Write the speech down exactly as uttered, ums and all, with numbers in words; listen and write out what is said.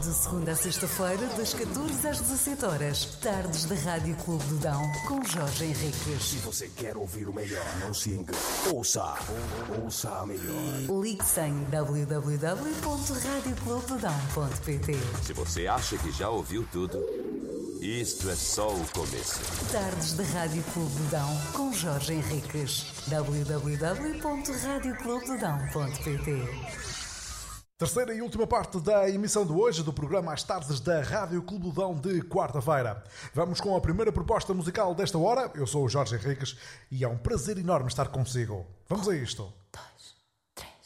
De segunda a sexta-feira, das catorze às dezassete horas, tardes da Rádio Clube do Dão, com Jorge Henriques. Se você quer ouvir o melhor, não se engane. Ouça, ouça a melhor. Ligue-se em w w w ponto radio clube do dão ponto p t. Se você acha que já ouviu tudo, isto é só o começo. Tardes da Rádio Clube do Dão, com Jorge Henriques. w w w ponto radio clube do dão ponto p t. Terceira e última parte da emissão de hoje do programa Às Tardes da Rádio Clube do Dão de quarta-feira. Vamos com a primeira proposta musical desta hora. Eu sou o Jorge Henriques e é um prazer enorme estar consigo. Vamos a isto.